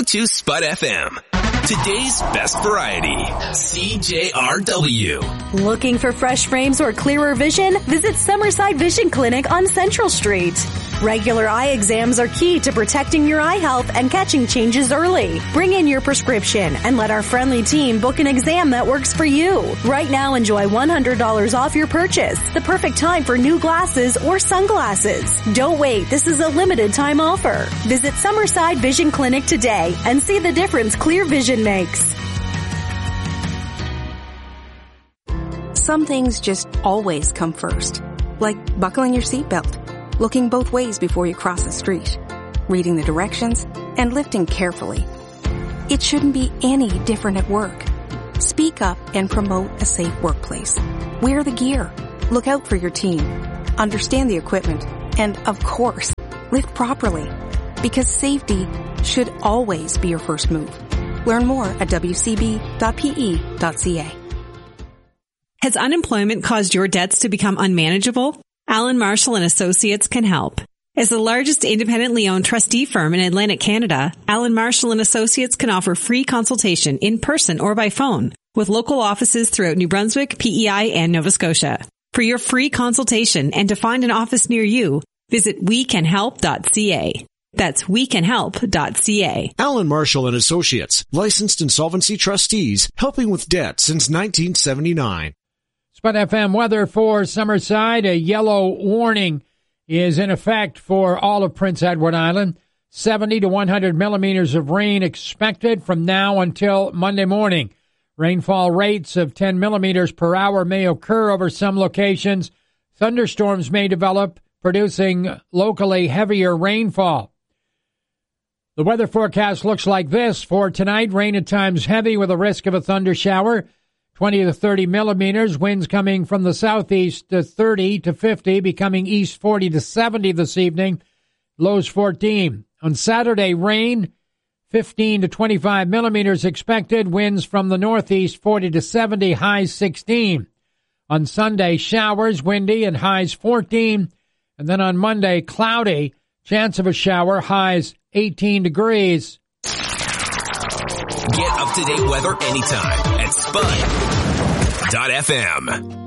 to Spud FM. Today's best variety, CJRW. Looking for fresh frames or clearer vision? Visit Summerside Vision Clinic on Central Street. Regular eye exams are key to protecting your eye health and catching changes early. Bring in your prescription and let our friendly team book an exam that works for you. Right now, enjoy $100 off your purchase. The perfect time for new glasses or sunglasses. Don't wait. This is a limited time offer. Visit Summerside Vision Clinic today and see the difference clear vision makes. Some things just always come first, like buckling your seatbelt, looking both ways before you cross the street, reading the directions, and lifting carefully. It shouldn't be any different at work. Speak up and promote a safe workplace. Wear the gear. Look out for your team. Understand the equipment. And, of course, lift properly. Because safety should always be your first move. Learn more at wcb.pe.ca. Has unemployment caused your debts to become unmanageable? Allen Marshall & Associates can help. As the largest independently owned trustee firm in Atlantic Canada, Allen Marshall & Associates can offer free consultation in person or by phone with local offices throughout New Brunswick, PEI, and Nova Scotia. For your free consultation and to find an office near you, visit wecanhelp.ca. That's wecanhelp.ca. Allen Marshall & Associates, licensed insolvency trustees, helping with debt since 1979. Spud FM weather for Summerside. A yellow warning is in effect for all of Prince Edward Island. 70 to 100 millimeters of rain expected from now until Monday morning. Rainfall rates of 10 millimeters per hour may occur over some locations. Thunderstorms may develop, producing locally heavier rainfall. The weather forecast looks like this for tonight. Rain at times heavy with a risk of a thunder shower. 20 to 30 millimeters. Winds coming from the southeast to 30 to 50, becoming east 40 to 70 this evening. Lows 14. On Saturday, rain, 15 to 25 millimeters expected. Winds from the northeast 40 to 70, highs 16. On Sunday, showers, windy, and highs 14. And then on Monday, cloudy, chance of a shower, highs 18 degrees. Get up-to-date weather anytime at Spud.fm.